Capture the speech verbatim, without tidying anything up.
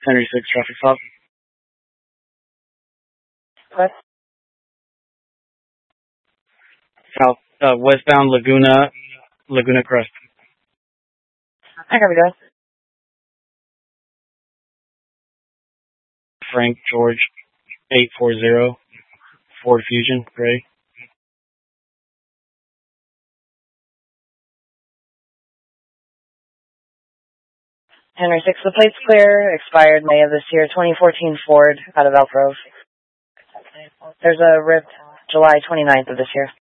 Henry six traffic stop. What? South, uh, westbound Laguna, Laguna Crest. I hear we go. Frank George, eight four zero, Ford Fusion, gray. Henry six, the plate's clear, expired May of this year, twenty fourteen Ford out of Elk Grove. There's a ripped July twenty-ninth of this year.